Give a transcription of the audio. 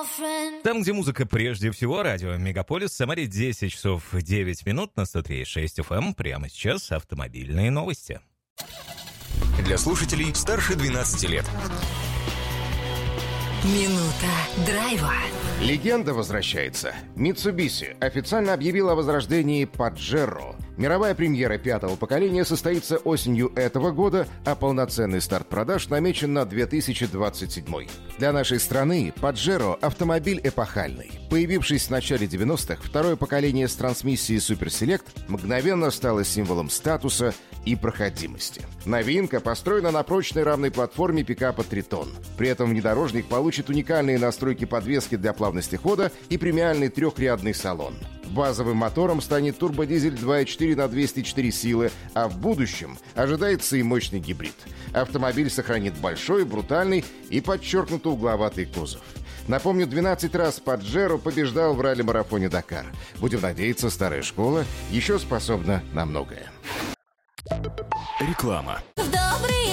Там, где музыка прежде всего, радио Мегаполис, в Самаре 10 часов 9 минут на 103.6 FM. Прямо сейчас автомобильные новости. Для слушателей старше 12 лет. Минута драйва. Легенда возвращается. Mitsubishi официально объявила о возрождении Pajero. Мировая премьера пятого поколения состоится осенью этого года, а полноценный старт продаж намечен на 2027. Для нашей страны Pajero – автомобиль эпохальный. Появившись в начале 90-х, второе поколение с трансмиссией Super Select мгновенно стало символом статуса и проходимости. Новинка построена на прочной равной платформе пикапа Triton. При этом внедорожник получит уникальные настройки подвески для плавности хода и премиальный трехрядный салон. Базовым мотором станет турбодизель 2.4 на 204 силы, а в будущем ожидается и мощный гибрид. Автомобиль сохранит большой, брутальный и подчеркнуто угловатый кузов. Напомню, 12 раз Pajero побеждал в ралли-марафоне Дакар. Будем надеяться, старая школа еще способна на многое. Реклама.